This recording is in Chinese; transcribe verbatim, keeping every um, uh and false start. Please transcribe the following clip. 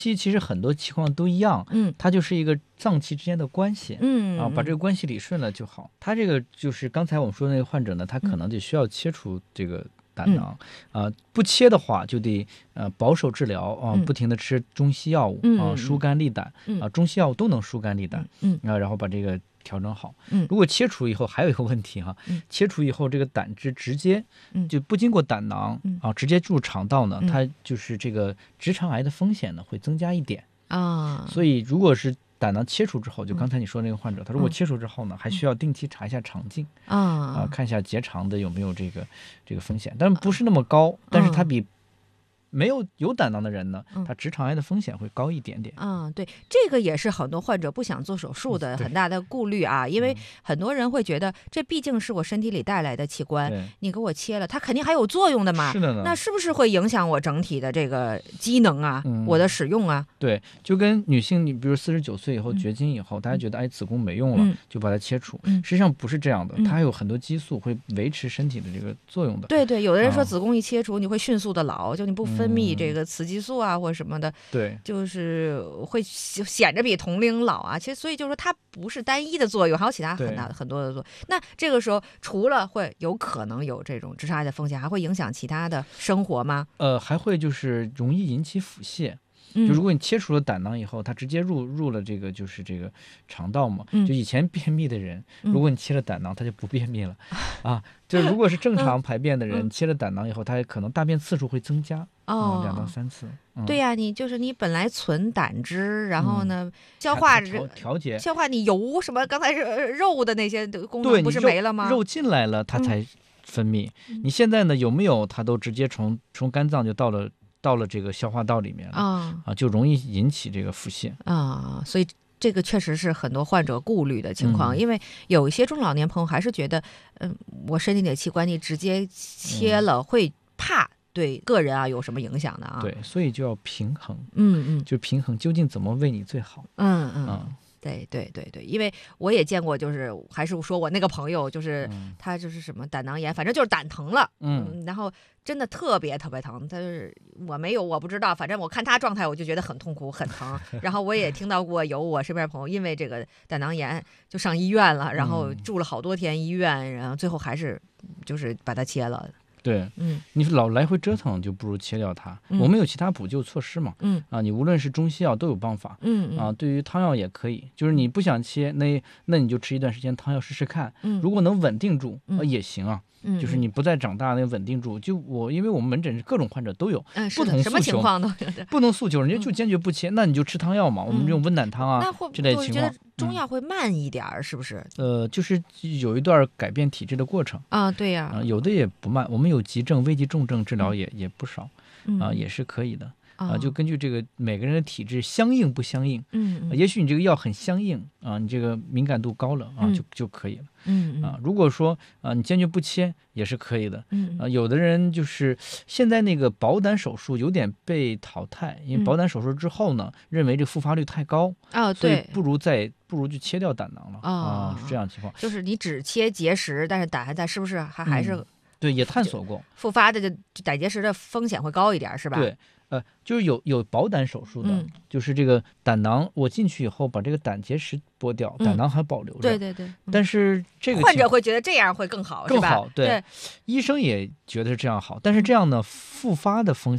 其其实很多情况都一样， 嗯， 它就是一个脏器之间的关系， 嗯啊，把这个关系理顺了就好。他这个就是刚才我们说的那个患者呢，他可能就需要切除这个胆囊，啊、呃，不切的话就得呃保守治疗啊、呃，不停的吃中西药物啊、呃，疏肝利胆啊、呃，中西药物都能疏肝利胆， 嗯啊、呃，然后把这个调整好。 嗯， 如果切除以后还有一个问题哈， 嗯、 切除以后这个胆汁直接就不经过胆囊、 嗯、 啊，直接入肠道呢，它就是这个直肠癌的风险呢会增加一点啊。 所以如果是胆囊切除之后，就刚才你说那个患者，他如果切除之后呢，还需要定期查一下肠镜啊、 啊，看一下结肠的有没有这个这个风险，但不是那么高，但是它比没有有胆囊的人呢，他直肠癌的风险会高一点点。 嗯，对，这个也是很多患者不想做手术的很大的顾虑啊，因为很多人会觉得这毕竟是我身体里带来的器官，你给我切了，它肯定还有作用的嘛。 是的呢。 那是不是会影响我整体的这个机能啊， 嗯、 我的使用啊？ 对，就跟女性，你比如四十九岁以后绝经以后，嗯、大家觉得哎子宫没用了，嗯、就把它切除， 嗯、 实际上不是这样的，它还有很多激素会维持身体的这个作用的。 对对，有的人说子宫一切除，你会迅速的老，就你不分泌这个雌激素啊、嗯、或者什么的， 对， 就是会显着比同龄老啊。其实所以就是说它不是单一的作用，还有其他很大的很多的作用。那这个时候除了会有可能有这种直肠癌的风险，还会影响其他的生活吗？ 呃，还会就是容易引起腹泻。就如果你切除了胆囊以后，它直接入入了这个就是这个肠道嘛， 嗯、 就以前便秘的人，如果你切了胆囊，他就不便秘了，嗯、啊。就是如果是正常排便的人，嗯、切了胆囊以后，他可能大便次数会增加，哦，嗯、两到三次。 嗯、对呀，啊，你就是你本来存胆汁，然后呢，嗯、消化调调节， 消化你油什么，刚才肉的那些功能不是没了吗？ 肉进来了，它才分泌。嗯、你现在呢有没有？它都直接从从肝脏就到了。到了这个消化道里面了啊，啊，就容易引起这个腹泻啊，所以这个确实是很多患者顾虑的情况， 嗯、 因为有一些中老年朋友还是觉得，嗯，我身体里的器官你直接切了，嗯、会怕对个人啊有什么影响的啊？ 对，所以就要平衡， 嗯嗯， 就平衡究竟怎么为你最好， 嗯嗯。嗯对对对对，因为我也见过，就是还是说我那个朋友，就是、嗯、他就是什么胆囊炎，反正就是胆疼了，嗯，然后真的特别特别疼。他就是我没有，我不知道，反正我看他状态，我就觉得很痛苦很疼。然后我也听到过有我身边朋友因为这个胆囊炎就上医院了，然后住了好多天医院，然后最后还是就是把它切了。 对，嗯，你老来回折腾，就不如切掉它。 嗯、 我们有其他补救措施嘛？ 嗯啊，你无论是中西药都有办法， 嗯啊，对于汤药也可以。就是你不想切，那那你就吃一段时间汤药试试看。 嗯， 如果能稳定住， 嗯、 啊也行啊。 嗯， 就是你不再长大，那稳定住。就我，因为我们门诊是各种患者都有， 嗯、 不同诉求， 什么情况都有， 不同诉求，人家就坚决不切，嗯、那你就吃汤药嘛。我们这种温胆汤啊， 嗯、 这类情况， 中药会慢一点，嗯、是不是？ 呃，就是有一段改变体质的过程啊，对呀、 啊呃，有的也不慢。我们有急症、危急重症治疗也、嗯、也不少，啊、 嗯， 也是可以的。啊，就根据这个每个人的体质相应不相应， 嗯、 呃，也许你这个药很相应啊，你这个敏感度高了啊， 嗯、 就就可以了， 嗯啊，如果说啊你坚决不切也是可以的， 嗯啊，有的人就是现在那个保胆手术有点被淘汰，因为保胆手术之后呢，嗯、认为这复发率太高啊， 所以不如再不如就切掉胆囊了啊， 啊，是这样情况， 就是你只切结石，但是胆还在，是不是还还是、 嗯、对也探索过复发的就胆结石的风险会高一点，是吧？ 对。呃，就是有有保胆手术的， 嗯、 就是这个胆囊，我进去以后把这个胆结石剥掉， 嗯、 胆囊还保留着。 对对对。嗯、 但是这个患者会觉得这样会更好， 更好， 对， 对，医生也觉得这样好，但是这样呢，复发的风